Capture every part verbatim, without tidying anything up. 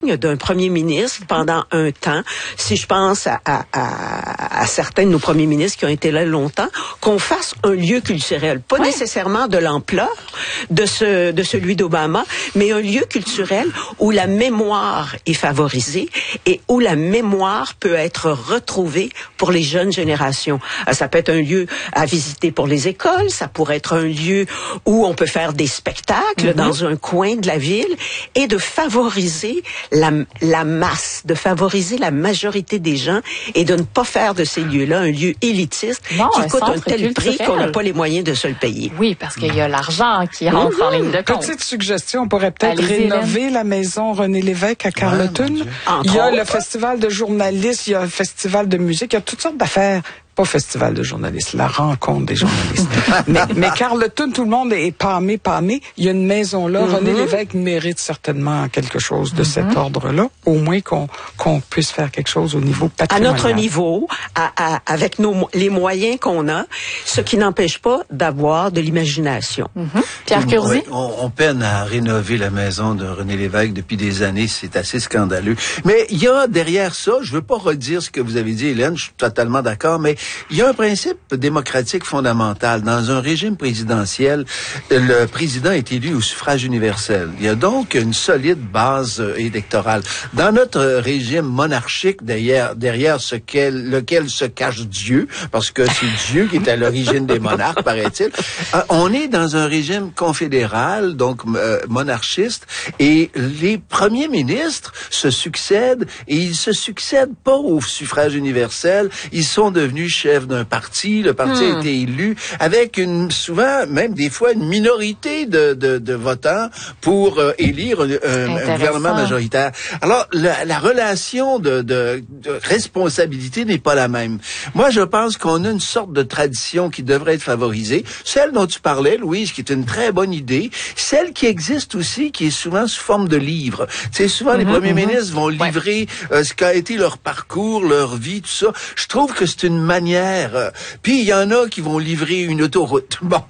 d'un premier ministre pendant un temps, si je pense à, à, à, à certains de nos premiers ministres qui ont été là longtemps, qu'on fasse un lieu culturel, pas ouais. nécessairement de l'ampleur de ce de celui d'Obama, mais un lieu culturel où la mémoire est favorisée et où la mémoire peut être retrouvée pour les jeunes générations. Ça peut être un lieu à visiter pour les écoles, ça pourrait être un lieu où on peut faire des spectacles mm-hmm. dans un coin de la ville et de favoriser La, la masse, de favoriser la majorité des gens et de ne pas faire de ces lieux-là un lieu élitiste non, qui un coûte un tel culturel. Prix qu'on n'a pas les moyens de se le payer. Oui, parce qu'il y a l'argent qui rentre mmh. en ligne de compte. Petite suggestion, on pourrait peut-être Allez-y, rénover Hélène. La maison René Lévesque à Carleton. Ouais, il y a autres. le festival de journalistes, il y a le festival de musique, il y a toutes sortes d'affaires. Pas festival de journalistes, la rencontre des journalistes. mais, mais Carleton, tout le monde est pâmé, pâmé. Il y a une maison là. Mm-hmm. René Lévesque mérite certainement quelque chose de mm-hmm. cet ordre-là. Au moins qu'on qu'on puisse faire quelque chose au niveau patrimonial. À notre niveau, à, à, avec nos, les moyens qu'on a, ce qui n'empêche pas d'avoir de l'imagination. Mm-hmm. Pierre Curzi? Oui, on, on peine à rénover la maison de René Lévesque depuis des années. C'est assez scandaleux. Mais il y a derrière ça, je veux pas redire ce que vous avez dit, Hélène, je suis totalement d'accord, mais il y a un principe démocratique fondamental. Dans un régime présidentiel, le président est élu au suffrage universel. Il y a donc une solide base électorale. Dans notre régime monarchique, derrière, derrière ce qu'elle, lequel se cache Dieu, parce que c'est Dieu qui est à l'origine des monarques, paraît-il, on est dans un régime confédéral, donc euh, monarchiste, et les premiers ministres se succèdent, et ils se succèdent pas au suffrage universel, ils sont devenus chef d'un parti, le parti hmm. a été élu avec une souvent même des fois une minorité de de, de votants pour euh, élire un, un, un gouvernement majoritaire. Alors la, la relation de, de, de responsabilité n'est pas la même. Moi je pense qu'on a une sorte de tradition qui devrait être favorisée, celle dont tu parlais Louise, qui est une très bonne idée, celle qui existe aussi qui est souvent sous forme de livre. Tu sais souvent mm-hmm, les premiers mm-hmm. ministres vont livrer ouais. euh, ce qu'a été leur parcours, leur vie, tout ça. Je trouve que c'est une manière. Puis il y en a qui vont livrer une autoroute. Bon,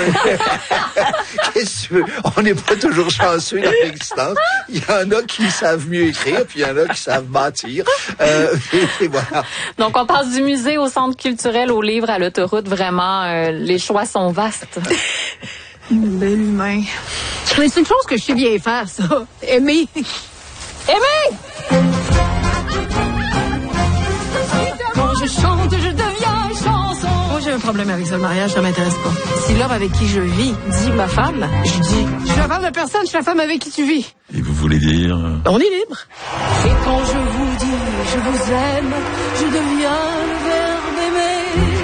qu'est-ce que tu veux? On n'est pas toujours chanceux dans l'existence. Il y en a qui savent mieux écrire, puis il y en a qui savent bâtir. Euh, et, et voilà. Donc on passe du musée au centre culturel, au livre, à l'autoroute. Vraiment, euh, les choix sont vastes. Une belle humain. C'est une chose que je sais bien faire, ça. Aimer. Aimer! Je chante, je deviens chanson. Moi, j'ai un problème avec ça, le mariage, ça m'intéresse pas. Si l'homme avec qui je vis dit ma femme, je dis, je suis la femme de personne, je suis la femme avec qui tu vis. Et vous voulez dire? On est libre. Et quand je vous dis, je vous aime, je deviens le verbe aimer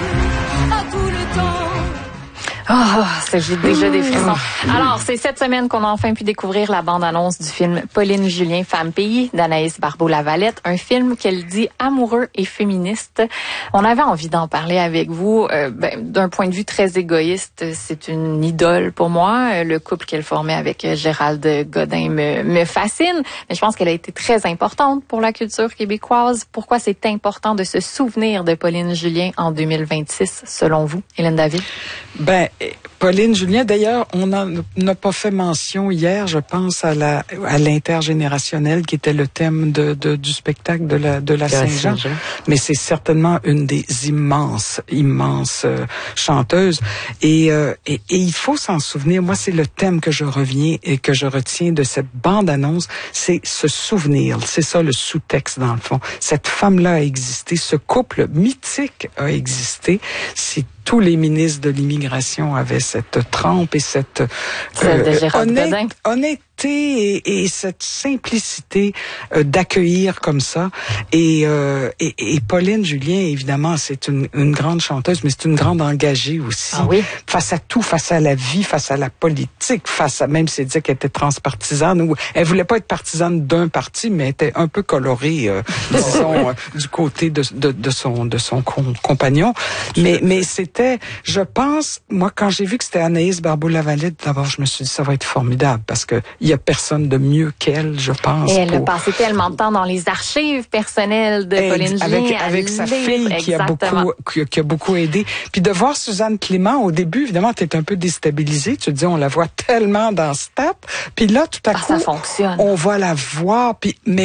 à tous les temps. Ah, oh, c'est j'ai déjà des frissons. Alors, c'est cette semaine qu'on a enfin pu découvrir la bande-annonce du film Pauline Julien, Femme pays, d'Anaïs Barbeau-Lavalette, un film qu'elle dit amoureux et féministe. On avait envie d'en parler avec vous. Euh, ben, d'un point de vue très égoïste, c'est une idole pour moi. Le couple qu'elle formait avec Gérald Godin me, me fascine, mais je pense qu'elle a été très importante pour la culture québécoise. Pourquoi c'est important de se souvenir de Pauline Julien en deux mille vingt-six, selon vous, Hélène David? Ben, Pauline Julien, d'ailleurs, on n'a pas fait mention hier, je pense, à la à l'intergénérationnel qui était le thème de, de du spectacle de la de la Saint-Jean. Saint-Jean. Mais c'est certainement une des immenses, immenses euh, chanteuses. Et, euh, et et il faut s'en souvenir. Moi, c'est le thème que je reviens et que je retiens de cette bande-annonce, c'est se souvenir. C'est ça le sous-texte dans le fond. Cette femme-là a existé, ce couple mythique a existé. C'est tous les ministres de l'immigration avaient cette trempe et cette euh, honnête, honnêteté et, et cette simplicité euh, d'accueillir comme ça. Et, euh, et, et Pauline Julien, évidemment, c'est une, une grande chanteuse, mais c'est une grande engagée aussi. Ah oui? Face à tout, face à la vie, face à la politique, face à, même si elle disait qu'elle était transpartisane, ou elle voulait pas être partisane d'un parti, mais elle était un peu colorée, euh, disons, euh, du côté de, de, de son, de son com- compagnon. Mais, mais c'était, je pense, moi, quand j'ai vu que c'était Anaïs Barbeau-Lavalette, d'abord, je me suis dit, ça va être formidable, parce que il y a personne de mieux qu'elle, je pense. Et elle pour... a passé tellement de temps dans les archives personnelles de et Pauline avec, Julien. Avec sa fille qui a, beaucoup, qui, qui a beaucoup aidé. Puis de voir Suzanne Clément, au début, évidemment, tu es un peu déstabilisée. Tu te dis, on la voit tellement dans Step. Puis là, tout à ah, coup, ça fonctionne. On va la voir. Puis, mais